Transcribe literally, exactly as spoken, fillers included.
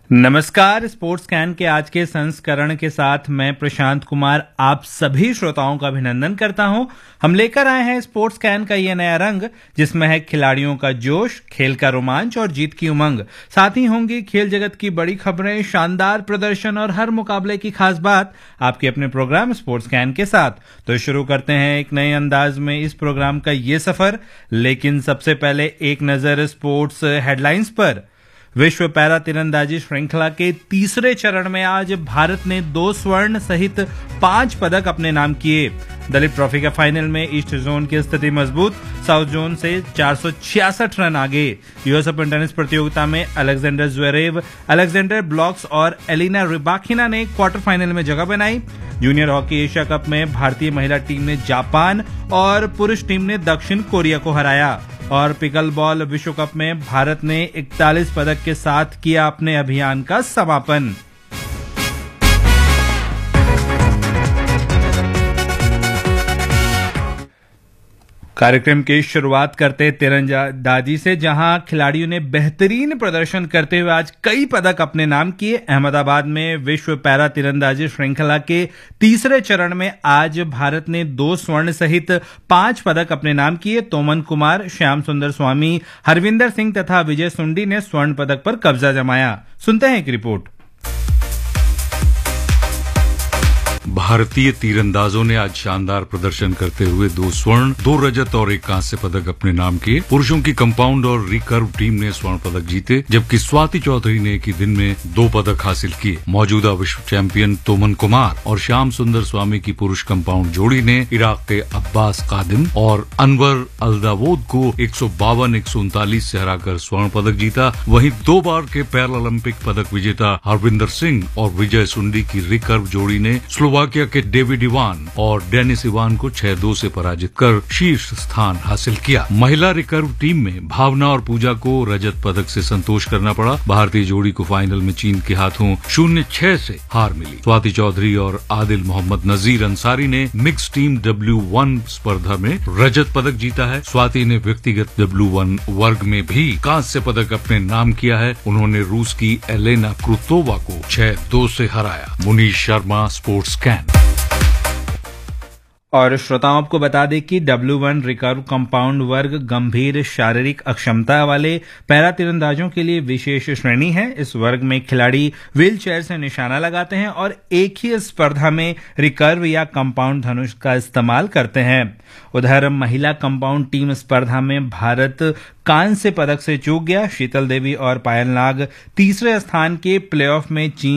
नमस्कार। Sports can के आज के संस्करण के साथ मैं प्रशांत कुमार आप सभी श्रोताओं का अभिनंदन करता हूं। हम लेकर आए हैं स्पोर्ट्स कैन का ये नया रंग, जिसमें है खिलाड़ियों का जोश, खेल का रोमांच और जीत की उमंग। साथ ही होंगी खेल जगत की बड़ी खबरें, शानदार प्रदर्शन और हर मुकाबले की खास बात आपके अपने प्रोग्राम स्पोर्ट्स कैन के साथ। तो शुरू करते हैं एक नए अंदाज में इस प्रोग्राम का ये सफर। लेकिन सबसे पहले एक नजर स्पोर्ट्स हेडलाइंस पर। विश्व पैरा तीरंदाजी श्रृंखला के तीसरे चरण में आज भारत ने दो स्वर्ण सहित पांच पदक अपने नाम किए। दलीप ट्रॉफी के फाइनल में ईस्ट जोन की स्थिति मजबूत, साउथ जोन से चार सौ छियासठ रन आगे। यूएस ओपन टेनिस प्रतियोगिता में अलेक्जेंडर ज्वेरेव, अलेक्जेंडर ब्लॉक्स और एलिना रिबाकिना ने क्वार्टर फाइनल में जगह बनाई। जूनियर हॉकी एशिया कप में भारतीय महिला टीम ने जापान और पुरुष टीम ने दक्षिण कोरिया को हराया। और पिकल बॉल विश्व कप में भारत ने इकतालीस पदक के साथ किया अपने अभियान का समापन। कार्यक्रम की शुरुआत करते तीरंदाजी से, जहां खिलाड़ियों ने बेहतरीन प्रदर्शन करते हुए आज कई पदक अपने नाम किए। अहमदाबाद में विश्व पैरा तीरंदाजी श्रृंखला के तीसरे चरण में आज भारत ने दो स्वर्ण सहित पांच पदक अपने नाम किए। तोमन कुमार, श्याम सुंदर स्वामी, हरविंदर सिंह तथा विजय सुंडी ने स्वर्ण पदक पर कब्जा जमाया। सुनते हैं एक रिपोर्ट। भारतीय तीरंदाजों ने आज शानदार प्रदर्शन करते हुए दो स्वर्ण, दो रजत और एक कांस्य पदक अपने नाम किए। पुरुषों की कंपाउंड और रिकर्व टीम ने स्वर्ण पदक जीते, जबकि स्वाति चौधरी ने एक ही दिन में दो पदक हासिल किए। मौजूदा विश्व चैंपियन तोमन कुमार और श्याम सुंदर स्वामी की पुरुष कंपाउंड जोड़ी ने इराक के अब्बास कादिम और अनवर अलदावोद को एक सौ बावन एक सौ उनतालीस से हराकर स्वर्ण पदक जीता। वहीं दो बार के पैरालंपिक पदक विजेता हरविंदर सिंह और विजय सुंडी की रिकर्व जोड़ी ने स्लोवाकिया के डेविड इवान और डेनिस इवान को छह दो से पराजित कर शीर्ष स्थान हासिल किया। महिला रिकर्व टीम में भावना और पूजा को रजत पदक से संतोष करना पड़ा। भारतीय जोड़ी को फाइनल में चीन के हाथों शून्य छह से हार मिली। स्वाति चौधरी और आदिल मोहम्मद नजीर अंसारी ने मिक्स टीम डब्ल्यू वन स्पर्धा में रजत पदक जीता है। स्वाति ने व्यक्तिगत डब्ल्यू वन वर्ग में भी कांस्य पदक अपने नाम किया है। उन्होंने रूस की एलेना क्रुतोवा को छह दो से हराया। Munish Sharma, sports can. और श्रोताओं आपको बता दें कि डब्ल्यू वन रिकर्व कंपाउंड वर्ग गंभीर शारीरिक अक्षमता वाले पैरा तीरंदाजों के लिए विशेष श्रेणी है। इस वर्ग में खिलाड़ी व्हील चेयर से निशाना लगाते हैं और एक ही स्पर्धा में रिकर्व या कंपाउंड धनुष का इस्तेमाल करते हैं। उधर महिला कंपाउंड टीम स्पर्धा में भारत कांस्य पदक से चूक गया। शीतल देवी और पायल नाग तीसरे स्थान के प्लेऑफ में चीन